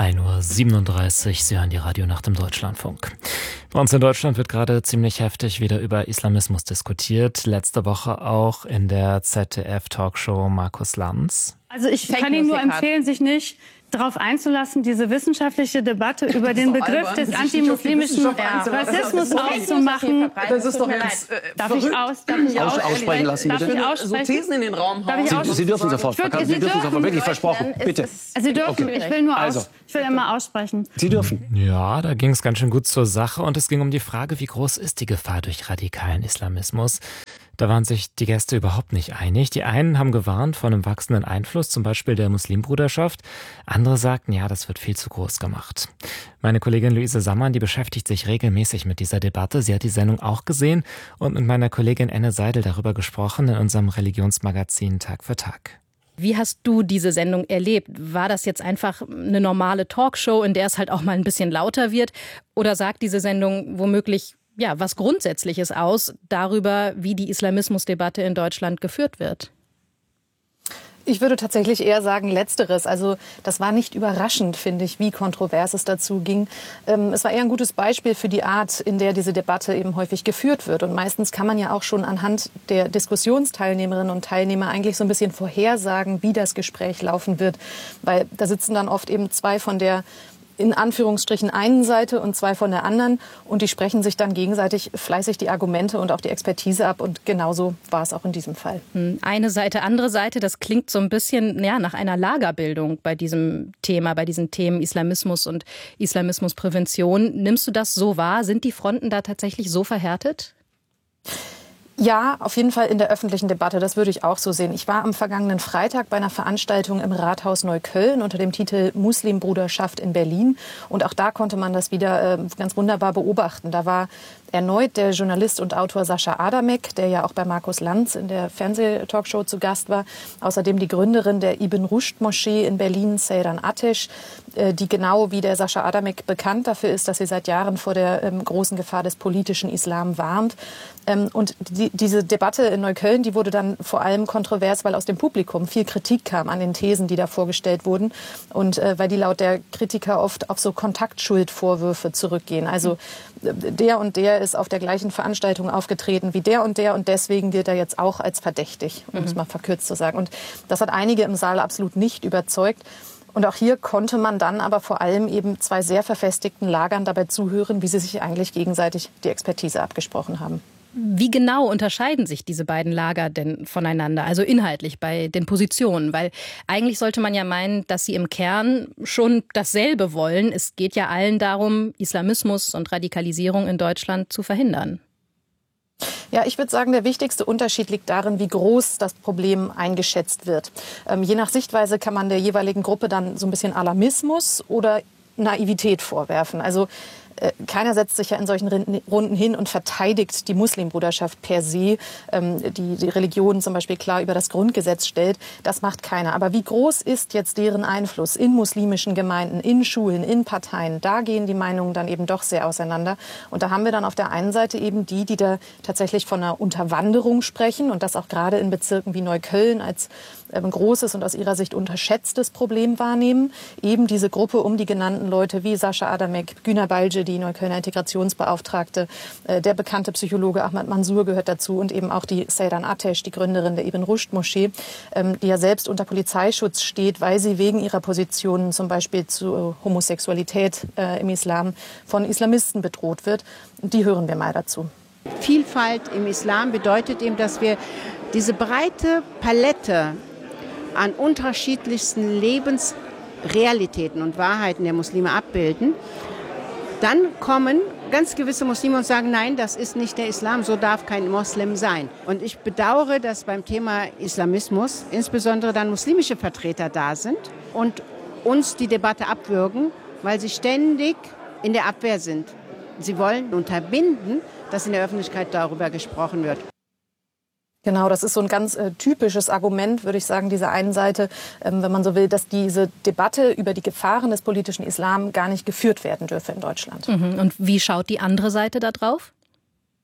1:37 Uhr, Sie hören die Radionacht im Deutschlandfunk. Bei uns in Deutschland wird gerade ziemlich heftig wieder über Islamismus diskutiert. Letzte Woche auch in der ZDF-Talkshow Markus Lanz. Also ich kann Ihnen nur empfehlen, sich nicht darauf einzulassen, diese wissenschaftliche Debatte über den Begriff des antimuslimischen Rassismus auszumachen. Das ist doch jetzt Darf ich aussprechen lassen, bitte? So Thesen in den Raum hauen. Sie dürfen sofort. Sie dürfen sofort, wirklich versprochen. Bitte. Sie dürfen, okay. Ich will immer aussprechen. Sie dürfen. Ja, da ging es ganz schön gut zur Sache und es ging um die Frage, wie groß ist die Gefahr durch radikalen Islamismus? Da waren sich die Gäste überhaupt nicht einig. Die einen haben gewarnt vor einem wachsenden Einfluss, zum Beispiel der Muslimbruderschaft. Andere sagten, ja, das wird viel zu groß gemacht. Meine Kollegin Luise Sammann, die beschäftigt sich regelmäßig mit dieser Debatte. Sie hat die Sendung auch gesehen und mit meiner Kollegin Enne Seidel darüber gesprochen in unserem Religionsmagazin Tag für Tag. Wie hast du diese Sendung erlebt? War das jetzt einfach eine normale Talkshow, in der es halt auch mal ein bisschen lauter wird? Oder sagt diese Sendung womöglich was Grundsätzliches aus darüber, wie die Islamismusdebatte in Deutschland geführt wird? Ich würde tatsächlich eher sagen Letzteres. Also das war nicht überraschend, finde ich, wie kontrovers es dazu ging. Es war eher ein gutes Beispiel für die Art, in der diese Debatte eben häufig geführt wird. Und meistens kann man ja auch schon anhand der Diskussionsteilnehmerinnen und Teilnehmer eigentlich so ein bisschen vorhersagen, wie das Gespräch laufen wird. Weil da sitzen dann oft eben zwei von der in Anführungsstrichen einen Seite und zwei von der anderen und die sprechen sich dann gegenseitig fleißig die Argumente und auch die Expertise ab und genauso war es auch in diesem Fall. Eine Seite, andere Seite, das klingt so ein bisschen nach einer Lagerbildung bei diesem Thema, bei diesen Themen Islamismus und Islamismusprävention. Nimmst du das so wahr? Sind die Fronten da tatsächlich so verhärtet? Ja, auf jeden Fall in der öffentlichen Debatte, das würde ich auch so sehen. Ich war am vergangenen Freitag bei einer Veranstaltung im Rathaus Neukölln unter dem Titel Muslimbruderschaft in Berlin. Und auch da konnte man das wieder ganz wunderbar beobachten. Da war erneut der Journalist und Autor Sascha Adamek, der ja auch bei Markus Lanz in der Fernsehtalkshow zu Gast war. Außerdem die Gründerin der Ibn Rushd-Moschee in Berlin, Seyran Atesh, die genau wie der Sascha Adamek bekannt dafür ist, dass sie seit Jahren vor der großen Gefahr des politischen Islam warnt. Und diese Debatte in Neukölln, die wurde dann vor allem kontrovers, weil aus dem Publikum viel Kritik kam an den Thesen, die da vorgestellt wurden. Und weil die laut der Kritiker oft auf so Kontaktschuldvorwürfe zurückgehen. Also der und der ist auf der gleichen Veranstaltung aufgetreten wie der und deswegen gilt er jetzt auch als verdächtig, um es mal verkürzt zu sagen. Und das hat einige im Saal absolut nicht überzeugt. Und auch hier konnte man dann aber vor allem eben zwei sehr verfestigten Lagern dabei zuhören, wie sie sich eigentlich gegenseitig die Expertise abgesprochen haben. Wie genau unterscheiden sich diese beiden Lager denn voneinander, also inhaltlich bei den Positionen? Weil eigentlich sollte man ja meinen, dass sie im Kern schon dasselbe wollen. Es geht ja allen darum, Islamismus und Radikalisierung in Deutschland zu verhindern. Ja, ich würde sagen, der wichtigste Unterschied liegt darin, wie groß das Problem eingeschätzt wird. Je nach Sichtweise kann man der jeweiligen Gruppe dann so ein bisschen Alarmismus oder Naivität vorwerfen. Also keiner setzt sich ja in solchen Runden hin und verteidigt die Muslimbruderschaft per se, die Religion zum Beispiel klar über das Grundgesetz stellt. Das macht keiner. Aber wie groß ist jetzt deren Einfluss in muslimischen Gemeinden, in Schulen, in Parteien? Da gehen die Meinungen dann eben doch sehr auseinander. Und da haben wir dann auf der einen Seite eben die da tatsächlich von einer Unterwanderung sprechen und das auch gerade in Bezirken wie Neukölln als ein großes und aus ihrer Sicht unterschätztes Problem wahrnehmen. Eben diese Gruppe um die genannten Leute wie Sascha Adamek, Güner Balce, die Neuköllner Integrationsbeauftragte, der bekannte Psychologe Ahmad Mansour gehört dazu und eben auch die Seyran Atesh, die Gründerin der Ibn Rushd-Moschee, die ja selbst unter Polizeischutz steht, weil sie wegen ihrer Positionen zum Beispiel zu Homosexualität im Islam von Islamisten bedroht wird. Die hören wir mal dazu. Vielfalt im Islam bedeutet eben, dass wir diese breite Palette an unterschiedlichsten Lebensrealitäten und Wahrheiten der Muslime abbilden. Dann kommen ganz gewisse Muslime und sagen, nein, das ist nicht der Islam, so darf kein Moslem sein. Und ich bedauere, dass beim Thema Islamismus insbesondere dann muslimische Vertreter da sind und uns die Debatte abwürgen, weil sie ständig in der Abwehr sind. Sie wollen unterbinden, dass in der Öffentlichkeit darüber gesprochen wird. Genau, das ist so ein ganz typisches Argument, würde ich sagen, dieser einen Seite, wenn man so will, dass diese Debatte über die Gefahren des politischen Islam gar nicht geführt werden dürfe in Deutschland. Und wie schaut die andere Seite da drauf?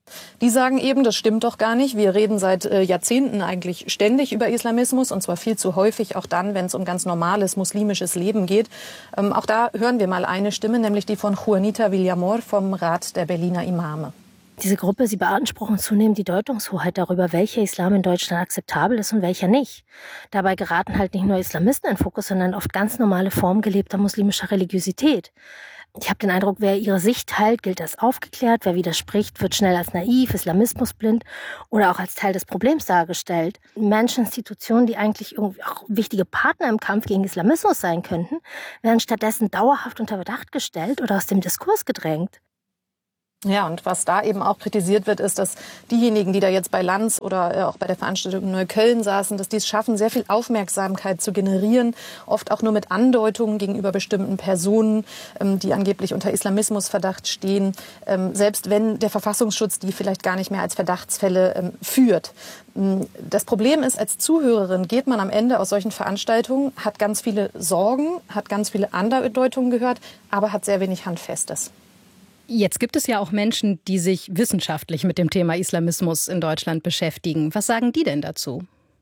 Die sagen eben, das stimmt doch gar nicht. Wir reden seit Jahrzehnten eigentlich ständig über Islamismus und zwar viel zu häufig, auch dann, wenn es um ganz normales muslimisches Leben geht. Auch da hören wir mal eine Stimme, nämlich die von Juanita Villamor vom Rat der Berliner Imame. Diese Gruppe, sie beanspruchen zunehmend die Deutungshoheit darüber, welcher Islam in Deutschland akzeptabel ist und welcher nicht. Dabei geraten halt nicht nur Islamisten in Fokus, sondern oft ganz normale Formen gelebter muslimischer Religiosität. Ich habe den Eindruck, wer ihre Sicht teilt, gilt als aufgeklärt. Wer widerspricht, wird schnell als naiv, islamismusblind oder auch als Teil des Problems dargestellt. Menschen, Institutionen, die eigentlich irgendwie auch wichtige Partner im Kampf gegen Islamismus sein könnten, werden stattdessen dauerhaft unter Verdacht gestellt oder aus dem Diskurs gedrängt. Ja, und was da eben auch kritisiert wird, ist, dass diejenigen, die da jetzt bei Lanz oder auch bei der Veranstaltung in Neukölln saßen, dass die es schaffen, sehr viel Aufmerksamkeit zu generieren, oft auch nur mit Andeutungen gegenüber bestimmten Personen, die angeblich unter Islamismusverdacht stehen, selbst wenn der Verfassungsschutz die vielleicht gar nicht mehr als Verdachtsfälle führt. Das Problem ist, als Zuhörerin geht man am Ende aus solchen Veranstaltungen, hat ganz viele Sorgen, hat ganz viele Andeutungen gehört, aber hat sehr wenig Handfestes. Jetzt gibt es ja auch Menschen, die sich wissenschaftlich mit dem Thema Islamismus in Deutschland beschäftigen. Was sagen die denn dazu?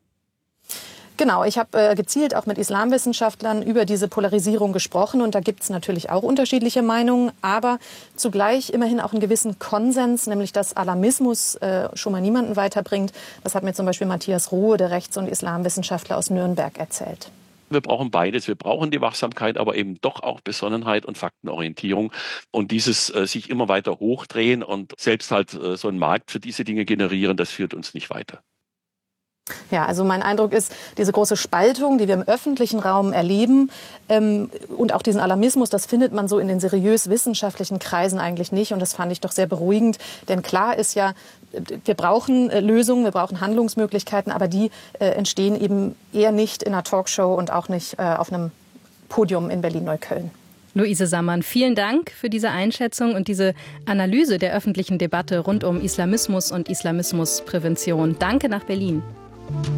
Genau, ich habe gezielt auch mit Islamwissenschaftlern über diese Polarisierung gesprochen und da gibt es natürlich auch unterschiedliche Meinungen, aber zugleich immerhin auch einen gewissen Konsens, nämlich dass Alarmismus schon mal niemanden weiterbringt. Das hat mir zum Beispiel Matthias Rohe, der Rechts- und Islamwissenschaftler aus Nürnberg, erzählt. Wir brauchen beides. Wir brauchen die Wachsamkeit, aber eben doch auch Besonnenheit und Faktenorientierung. Und dieses sich immer weiter hochdrehen und selbst halt so einen Markt für diese Dinge generieren, das führt uns nicht weiter. Ja, also mein Eindruck ist, diese große Spaltung, die wir im öffentlichen Raum erleben und auch diesen Alarmismus, das findet man so in den seriös wissenschaftlichen Kreisen eigentlich nicht. Und das fand ich doch sehr beruhigend. Denn klar ist ja, wir brauchen Lösungen, wir brauchen Handlungsmöglichkeiten, aber die entstehen eben eher nicht in einer Talkshow und auch nicht auf einem Podium in Berlin-Neukölln. Luise Sammann, vielen Dank für diese Einschätzung und diese Analyse der öffentlichen Debatte rund um Islamismus und Islamismusprävention. Danke nach Berlin.